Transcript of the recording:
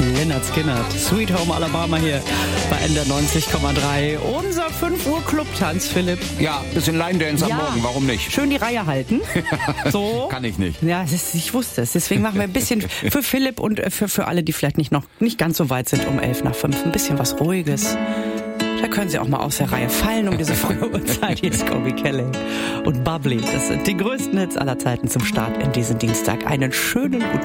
Lynyrd Skynyrd, Sweet Home Alabama hier bei NDR 90,3. Unser 5 Uhr Clubtanz, Philipp. Ja, bisschen Line Dance am Morgen, warum nicht? Schön die Reihe halten. So. Kann ich nicht. Ja, ich wusste es. Deswegen machen wir ein bisschen für Philipp und für alle, die vielleicht nicht ganz so weit sind, um 11:05. Ein bisschen was Ruhiges. Da können Sie auch mal aus der Reihe fallen um diese frühe Uhrzeit. Hier ist Kobe Kelly und Bubbly. Das sind die größten Hits aller Zeiten zum Start in diesen Dienstag. Einen schönen guten